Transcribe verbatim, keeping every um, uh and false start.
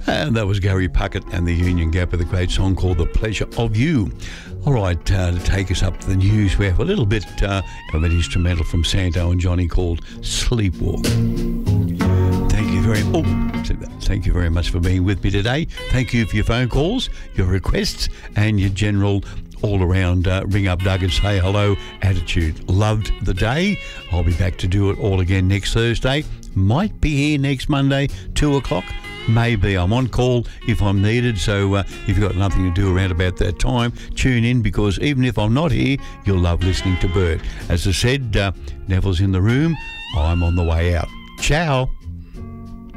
And that was Gary Puckett and the Union Gap with a great song called The Pleasure of You. All right, uh, to take us up to the news, we have a little bit uh, of an instrumental from Santo and Johnny called Sleepwalk. Thank you very oh, thank you very much for being with me today. Thank you for your phone calls, your requests, and your general all-around uh, ring up Doug and say hello attitude. Loved the day. I'll be back to do it all again next Thursday. Might be here next Monday, two o'clock. Maybe. I'm on call if I'm needed, so uh, if you've got nothing to do around about that time, tune in, because even if I'm not here, you'll love listening to Bert. As I said, uh, Neville's in the room. I'm on the way out. Ciao.